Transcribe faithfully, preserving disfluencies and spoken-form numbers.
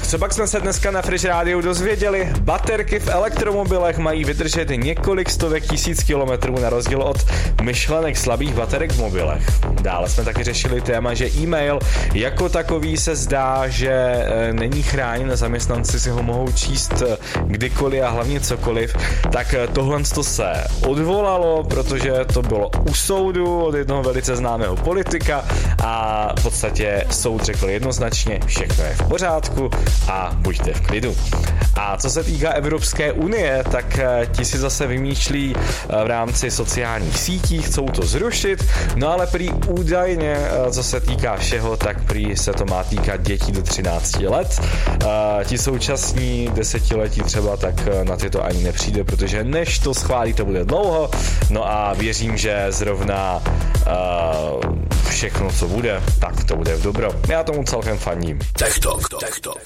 co pak jsme se dneska na Fresh Rádiu dozvěděli? Baterky v elektromobilech mají vydržet několik stovek tisíc kilometrů na rozdíl od myšlenek slabých baterek v mobilech. Dále jsme taky řešili téma, že e-mail jako takový se zdá, že není chráněn, zaměstnanci si ho mohou číst kdykoliv a hlavně cokoliv, tak tohle to se odvolalo, protože to bylo u soudu od jednoho velice známého politika a v podstatě soud řekl jednoznačně, všechno je v pořádku a buďte v klidu. A co se týká Evropské unie, tak ti si zase vymýšlí v rámci sociálních sítí, chcou to zrušit, no ale prý údajně, co se týká všeho, tak prý se to má týkat dětí do třinácti let. Ti současní desetiletí třeba, tak na ty to ani nepřijde, protože než to schválí, to bude dlouho, no a věřím, že zrovna všechno, co bude, tak to bude v dobro. Já tomu celkem fandím. Tech Talk, Tech Talk.